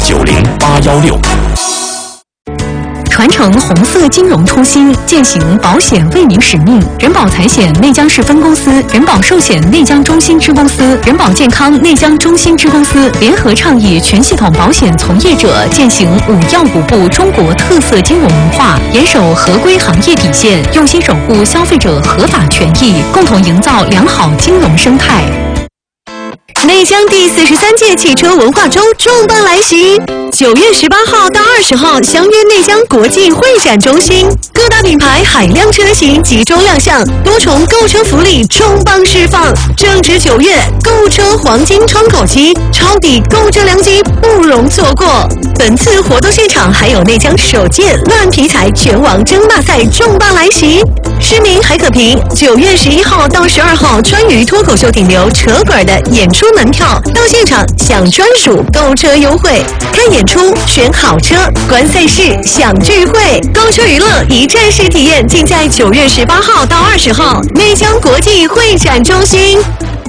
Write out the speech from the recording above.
90816。 传承红色金融初心，践行保险为民使命。人保财险内江市分公司、人保寿险内江中心支公司、人保健康内江中心支公司联合倡议全系统保险从业者践行5要5不中国特色金融文化，严守合规行业底线，用心守护消费者合法权益，共同营造良好金融生态。内江第43届汽车文化周重磅来袭！9月18号到20号，相约内江国际会展中心，各大品牌海量车型集中亮相，多重购车福利重磅释放。正值9月，购车黄金窗口期，抄底购车良机不容错过。本次活动现场还有内江首届烂题材拳王争霸赛重磅来袭，市民还可凭9月11号到12号川渝脱口秀顶流扯滚的演出门票，到现场享专属购车优惠，看演出选好车，观赛事享聚会，购车娱乐一站式体验，尽在9月18号到20号内江国际会展中心。